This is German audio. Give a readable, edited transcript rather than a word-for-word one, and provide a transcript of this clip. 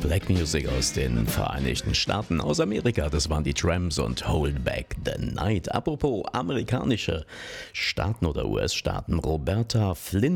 Black Music aus den Vereinigten Staaten, aus Amerika. Das waren die Tramps und Hold Back the Night. Apropos amerikanische Staaten oder US-Staaten. Roberta Flynt